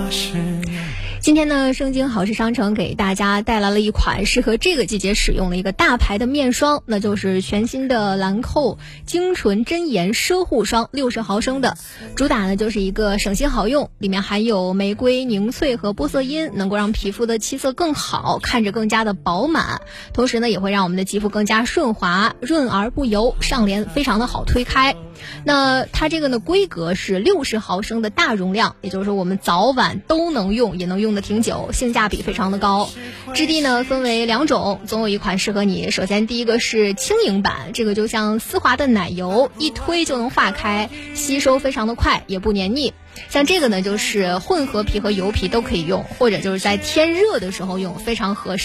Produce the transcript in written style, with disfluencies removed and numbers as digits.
今天呢，盛京好事商城给大家带来了一款适合这个季节使用的一个大牌的面霜，那就是全新的兰蔻精纯真颜奢护霜60毫升的，主打呢就是一个省心好用，里面含有玫瑰、凝萃和玻色因，能够让皮肤的气色更好，看着更加的饱满，同时呢也会让我们的肌肤更加顺滑，润而不油，上脸非常的好推开。那它这个呢规格是60毫升的大容量，也就是说我们早晚都能用，也能用得挺久，性价比非常的高。质地呢分为2种，总有一款适合你。首先第一个是轻盈版，这个就像丝滑的奶油，一推就能化开，吸收非常的快，也不黏腻。像这个呢就是混合皮和油皮都可以用，或者就是在天热的时候用，非常合适。